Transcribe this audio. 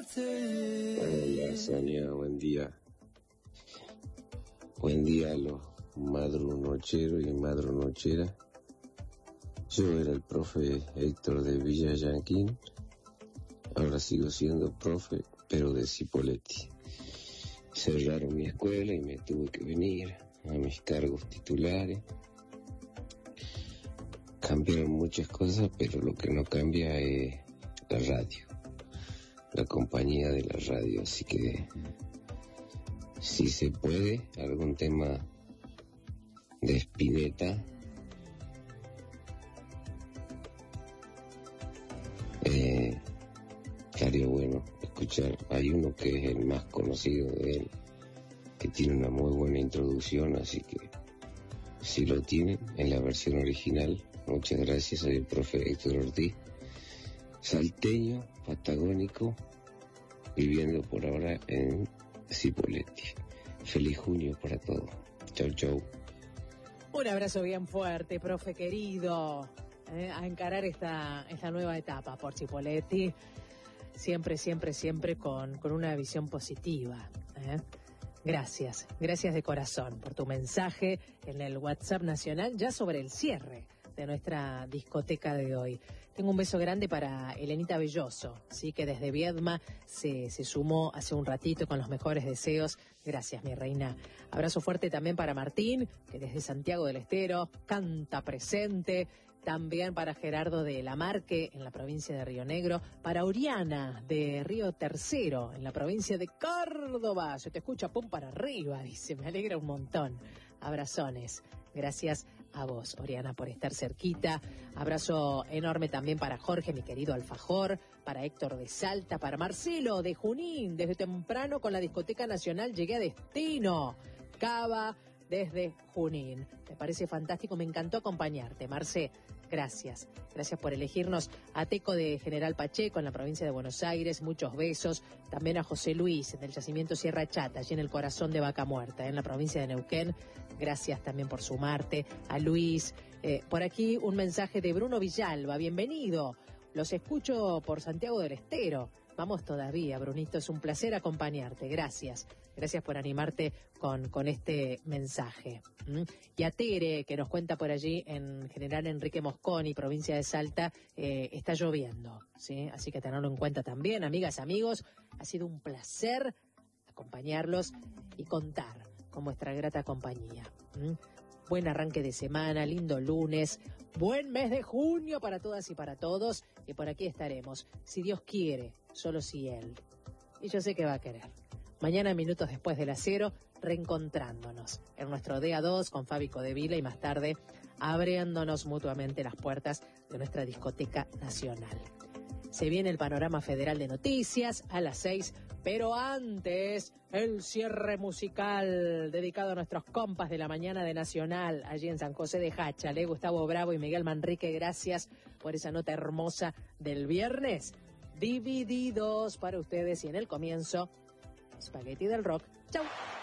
Hola Sonia, buen día. Buen día a los madrunocheros y madrunocheras. Yo era el profe Héctor de Villa Yanquín. Ahora sigo siendo profe, pero de Cipolletti. Cerraron mi escuela y me tuve que venir a mis cargos titulares. Cambiaron muchas cosas, pero lo que no cambia es la radio, la compañía de la radio. Así que, si se puede, algún tema de Spinetta, estaría bueno escuchar. Hay uno que es el más conocido de él, que tiene una muy buena introducción, así que si lo tienen en la versión original, muchas gracias. Soy el profe Héctor Ortiz, salteño, patagónico, viviendo por ahora en Cipolletti. Feliz junio para todos. Chau, chau. Un abrazo bien fuerte, profe querido, a encarar esta nueva etapa por Cipolletti. Siempre con una visión positiva. Gracias de corazón por tu mensaje en el WhatsApp nacional ya sobre el cierre de nuestra discoteca de hoy. Tengo un beso grande para Elenita Belloso, ¿sí? Que desde Viedma se sumó hace un ratito con los mejores deseos. Gracias, mi reina. Abrazo fuerte también para Martín, que desde Santiago del Estero canta presente. También para Gerardo de Lamarque, en la provincia de Río Negro. Para Oriana, de Río Tercero, en la provincia de Córdoba. Se te escucha, pum para arriba, dice. Me alegra un montón. Abrazones. Gracias a vos, Oriana, por estar cerquita. Abrazo enorme también para Jorge, mi querido alfajor. Para Héctor de Salta. Para Marcelo de Junín. Desde temprano con la Discoteca Nacional llegué a destino. Cava desde Junín. Me parece fantástico, me encantó acompañarte, Marce. Gracias por elegirnos. A Teco de General Pacheco en la provincia de Buenos Aires, muchos besos. También a José Luis del yacimiento Sierra Chata, allí en el corazón de Vaca Muerta, en la provincia de Neuquén. Gracias también por sumarte. A Luis, por aquí un mensaje de Bruno Villalba, bienvenido. Los escucho por Santiago del Estero. Vamos todavía, Brunito, es un placer acompañarte. Gracias por animarte con este mensaje. Y a Tere, que nos cuenta por allí en General Enrique Mosconi, provincia de Salta, está lloviendo, ¿sí? Así que tenerlo en cuenta también, amigas, amigos. Ha sido un placer acompañarlos y contar con vuestra grata compañía. Buen arranque de semana, lindo lunes, buen mes de junio para todas y para todos. Y por aquí estaremos, si Dios quiere, solo si Él. Y yo sé que va a querer. Mañana, minutos después de las 0, reencontrándonos en nuestro DA2 con Fabi Codevila y más tarde abriéndonos mutuamente las puertas de nuestra discoteca nacional. Se viene el panorama federal de noticias a las 6, pero antes el cierre musical dedicado a nuestros compas de la mañana de Nacional, allí en San José de Jáchale, Gustavo Bravo y Miguel Manrique. Gracias por esa nota hermosa del viernes. Divididos para ustedes y en el comienzo, Spaghetti del Rock. ¡Chau!